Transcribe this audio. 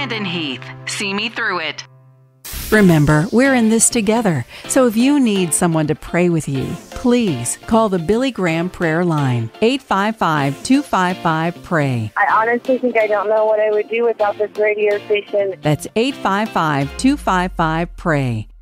Brandon Heath. See me through it. Remember, we're in this together. So if you need someone to pray with you, please call the Billy Graham Prayer Line, 855-255-PRAY. I honestly think I don't know what I would do without this radio station. That's 855-255-PRAY.